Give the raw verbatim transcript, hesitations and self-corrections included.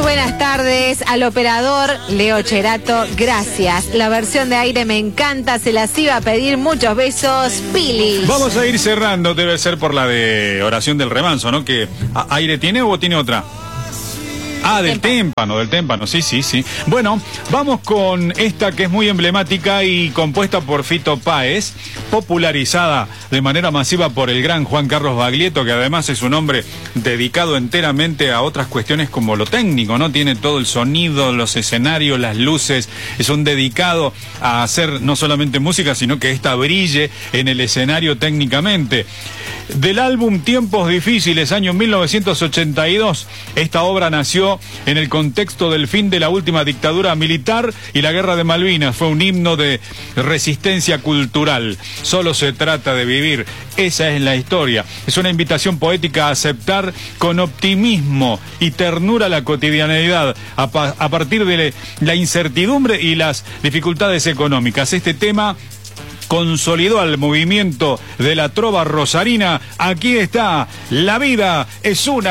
buenas tardes al operador Leo Cherato, gracias. La versión de aire me encanta, se las iba a pedir, muchos besos, Pili. Vamos a ir cerrando, debe ser por la de Oración del Remanso, ¿no? Que aire tiene o tiene otra. Ah, del témpano, del témpano, sí, sí, sí. Bueno, vamos con esta que es muy emblemática y compuesta por Fito Páez, popularizada de manera masiva por el gran Juan Carlos Baglietto, que además es un hombre dedicado enteramente a otras cuestiones como lo técnico, ¿no? Tiene todo el sonido, los escenarios, las luces, es un dedicado a hacer no solamente música, sino que esta brille en el escenario técnicamente. Del álbum Tiempos Difíciles, año mil novecientos ochenta y dos, esta obra nació en el contexto del fin de la última dictadura militar y la guerra de Malvinas. Fue un himno de resistencia cultural. Solo se trata de vivir. Esa es la historia. Es una invitación poética a aceptar con optimismo y ternura la cotidianeidad a, a partir de la incertidumbre y las dificultades económicas. Este tema consolidó al movimiento de la trova rosarina. Aquí está, la vida es una